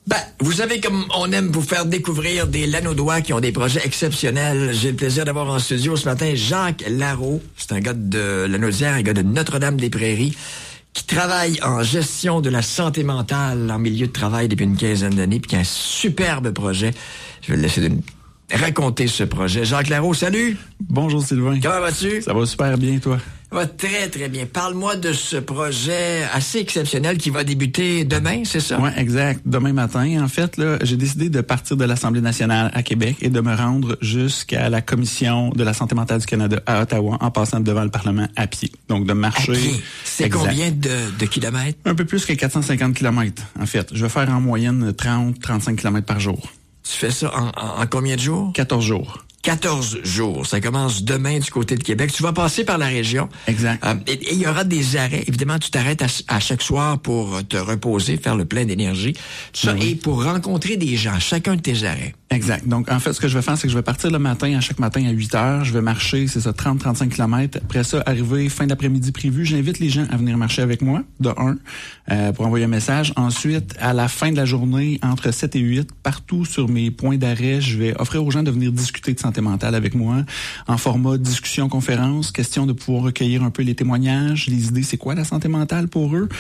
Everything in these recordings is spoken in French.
Vous savez comme on aime vous faire découvrir des Lanaudois qui ont des projets exceptionnels. J'ai le plaisir d'avoir en studio ce matin Jacques Larreau. C'est un gars de Lanaudière, un gars de Notre-Dame-des-Prairies, qui travaille en gestion de la santé mentale en milieu de travail depuis une quinzaine d'années, puis qui a un superbe projet. Je vais le laisser raconter ce projet. Jacques Larreau, salut! Bonjour Sylvain. Comment vas-tu? Ça va super bien, toi? Ça va très, très bien. Parle-moi de ce projet assez exceptionnel qui va débuter demain, c'est ça? Oui, exact. Demain matin, en fait, là, j'ai décidé de partir de l'Assemblée nationale à Québec et de me rendre jusqu'à la Commission de la santé mentale du Canada à Ottawa en passant devant le Parlement à pied. Donc, de marcher. À pied. C'est exact. Combien de kilomètres? Un peu plus que 450 kilomètres, en fait. Je vais faire en moyenne 30-35 kilomètres par jour. Tu fais ça en combien de jours? 14 jours. 14 jours. Ça commence demain du côté de Québec. Tu vas passer par la région. Exact. Et il y aura des arrêts. Évidemment, tu t'arrêtes à chaque soir pour te reposer, faire le plein d'énergie. Tout ça, et pour rencontrer des gens, chacun de tes arrêts. Exact. Donc, en fait, ce que je vais faire, c'est que je vais partir le matin, à chaque matin à 8 heures. Je vais marcher, c'est ça, 30-35 kilomètres. Après ça, arriver fin d'après-midi prévu, j'invite les gens à venir marcher avec moi, de 1, pour envoyer un message. Ensuite, à la fin de la journée, entre 7 et 8, partout sur mes points d'arrêt, je vais offrir aux gens de venir discuter de santé mentale avec moi en format discussion-conférence, question de pouvoir recueillir un peu les témoignages, les idées, c'est quoi la santé mentale pour eux.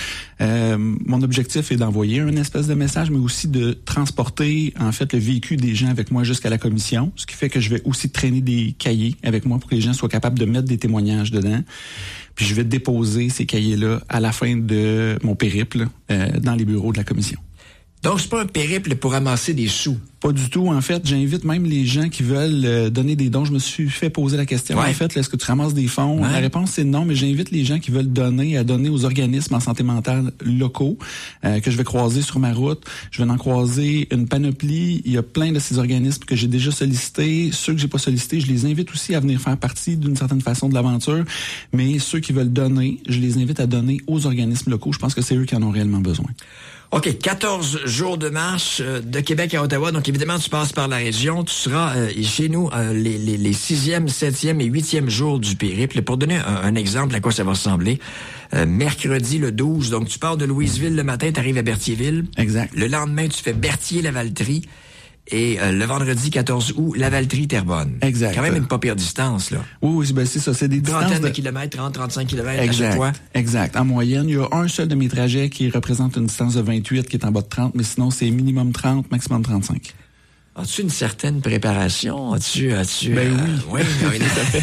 Mon objectif est d'envoyer un espèce de message, mais aussi de transporter, en fait, le vécu des gens avec moi jusqu'à la commission, ce qui fait que je vais aussi traîner des cahiers avec moi pour que les gens soient capables de mettre des témoignages dedans. Puis je vais déposer ces cahiers-là à la fin de mon périple dans les bureaux de la commission. Donc, c'est pas un périple pour amasser des sous. Pas du tout. En fait, j'invite même les gens qui veulent donner des dons. Je me suis fait poser la question. Ouais. En fait, est-ce que tu ramasses des fonds? Ouais. La réponse, c'est non, mais j'invite les gens qui veulent donner à donner aux organismes en santé mentale locaux que je vais croiser sur ma route. Je vais en croiser une panoplie. Il y a plein de ces organismes que j'ai déjà sollicités. Ceux que j'ai pas sollicités, je les invite aussi à venir faire partie d'une certaine façon de l'aventure. Mais ceux qui veulent donner, je les invite à donner aux organismes locaux. Je pense que c'est eux qui en ont réellement besoin. OK, 14 jours de marche de Québec à Ottawa. Donc, évidemment, tu passes par la région. Tu seras chez nous les 6e, 7e et 8e jours du périple. Pour donner un exemple à quoi ça va ressembler, mercredi le 12, donc tu pars de Louisville le matin, tu arrives à Berthierville. Exact. Le lendemain, tu fais Berthier-Lavaltrie. Et le vendredi 14 août, Lavaltrie-Terrebonne. Exact. Quand même une pas pire distance, là. Oui, ben c'est ça. C'est des distances trentaine de kilomètres, 30-35 kilomètres à chaque fois. Exact. En moyenne, il y a un seul de mes trajets qui représente une distance de 28 qui est en bas de 30, mais sinon, c'est minimum 30, maximum 35. As-tu une certaine préparation? As-tu Ben oui. Oui.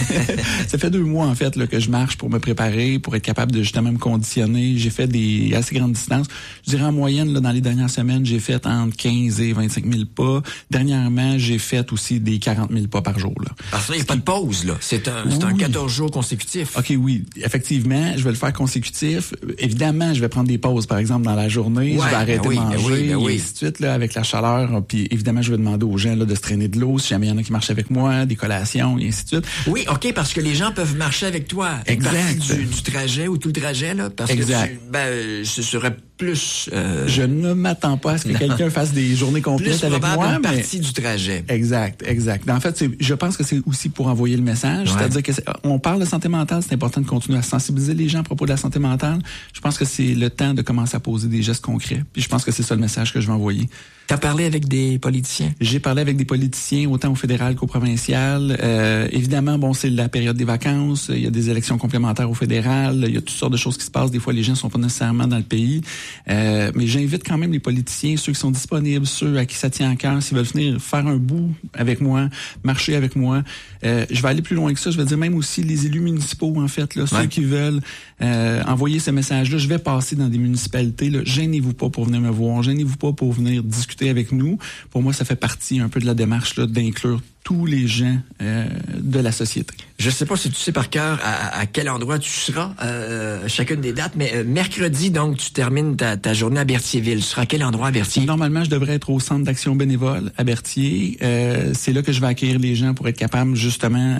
Ça fait 2 mois, en fait, là, que je marche pour me préparer, pour être capable de justement me conditionner. J'ai fait des assez grandes distances. Je dirais en moyenne, là, dans les dernières semaines, j'ai fait entre 15 et 25 000 pas. Dernièrement, j'ai fait aussi des 40 000 pas par jour, là. Parce qu'il n'y a pas de pause, là. C'est un 14 jours consécutifs. OK, oui. Effectivement, je vais le faire consécutif. Évidemment, je vais prendre des pauses, par exemple, dans la journée. Je vais arrêter de manger, et ainsi de suite, là, avec la chaleur. Puis, évidemment, je vais demander aux gens là, de se traîner de l'eau, si jamais il y en a qui marchent avec moi, des collations, et ainsi de suite. Oui, OK, parce que les gens peuvent marcher avec toi. Exact. Du trajet ou tout le trajet, là. Parce exact. Que ce serait plus... Je ne m'attends pas à ce que quelqu'un fasse des journées complètes avec moi. Une partie du trajet. Exact. En fait, je pense que c'est aussi pour envoyer le message. Ouais. C'est-à-dire qu'on parle de santé mentale, c'est important de continuer à sensibiliser les gens à propos de la santé mentale. Je pense que c'est le temps de commencer à poser des gestes concrets. Puis je pense que c'est ça le message que je vais envoyer. T'as parlé avec des politiciens? J'ai parlé avec des politiciens, autant au fédéral qu'au provincial. Évidemment, bon, c'est la période des vacances. Il y a des élections complémentaires au fédéral. Il y a toutes sortes de choses qui se passent. Des fois, les gens sont pas nécessairement dans le pays. Mais j'invite quand même les politiciens, ceux qui sont disponibles, ceux à qui ça tient à cœur, s'ils veulent venir faire un bout avec moi, marcher avec moi. Je vais aller plus loin que ça. Je vais dire même aussi les élus municipaux, en fait, là, ceux qui veulent envoyer ce message-là. Je vais passer dans des municipalités. Là. Gênez-vous pas pour venir me voir. Gênez-vous pas pour venir discuter avec nous. Pour moi, ça fait partie un peu de la démarche là, d'inclure tous les gens de la société. Je sais pas si tu sais par cœur à quel endroit tu seras, chacune des dates, mais mercredi, donc, tu termines ta journée à Berthierville. Tu seras à quel endroit à Berthier? Normalement, je devrais être au Centre d'action bénévole à Berthier. C'est là que je vais accueillir les gens pour être capable, justement,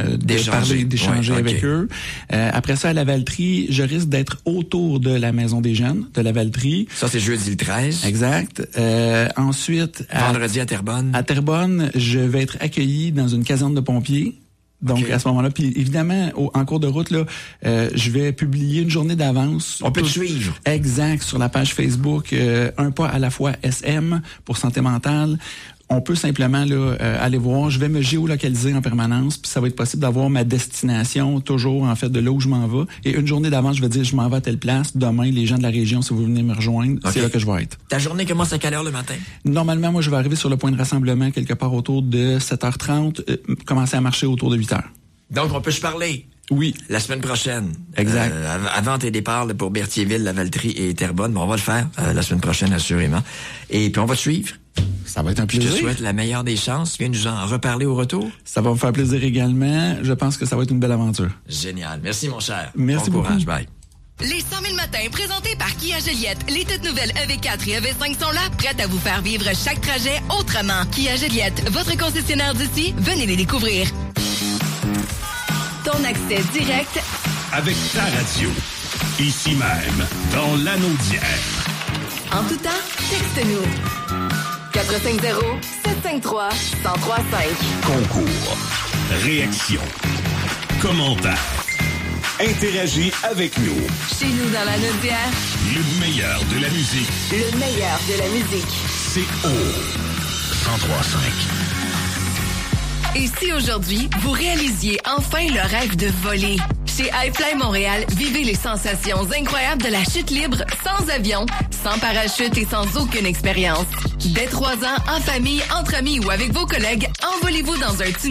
d'échanger avec eux. Après ça, à Lavaltrie, je risque d'être autour de la Maison des Jeunes de Lavaltrie. Ça, c'est jeudi le 13. Exact. Ensuite... Vendredi à Terrebonne. À Terrebonne, je vais être accueilli dans une caserne de pompiers. Donc, Okay. à ce moment-là, puis évidemment, en cours de route, là, je vais publier une journée d'avance. On peut te suivre. Exact, sur la page Facebook, Un pas à la fois SM pour santé mentale. On peut simplement là, aller voir. Je vais me géolocaliser en permanence, puis ça va être possible d'avoir ma destination toujours, en fait, de là où je m'en vais. Et une journée d'avance, je vais dire, je m'en vais à telle place. Demain, les gens de la région, si vous venez me rejoindre, Okay. c'est là que je vais être. Ta journée commence à quelle heure le matin? Normalement, moi, je vais arriver sur le point de rassemblement quelque part autour de 7h30, commencer à marcher autour de 8h. Donc, on peut se parler. Oui. La semaine prochaine. Exact. Avant tes départs là, pour Berthierville, Lavaltrie et Terrebonne. Mais on va le faire la semaine prochaine, assurément. Et puis, on va te suivre. Ça va être un Je te plaisir. souhaite la meilleure des chances. Tu viens nous en reparler au retour? Ça va me faire plaisir également. Je pense que ça va être une belle aventure. Génial. Merci, mon cher. Merci bon courage. beaucoup. Bye. Les 100 000 matins présentés par Kia Joliette. Les toutes nouvelles EV4 et EV5 sont là, prêtes à vous faire vivre chaque trajet autrement. Kia Joliette, votre concessionnaire d'ici, venez les découvrir. Ton accès direct Avec ta radio. Ici même, dans l'anneau d'hier. en tout temps, texte-nous. 450-753-1035. Concours. Réaction. Commentaire. Interagis avec nous. Chez nous dans la Naudière, Le meilleur de la musique. le meilleur de la musique. C'est au 103.5. Et si aujourd'hui, vous réalisiez enfin le rêve de voler? Chez iFly Montréal, vivez les sensations incroyables de la chute libre, sans avion, sans parachute et sans aucune expérience. Dès 3 ans, en famille, entre amis ou avec vos collègues, envolez-vous dans un tunnel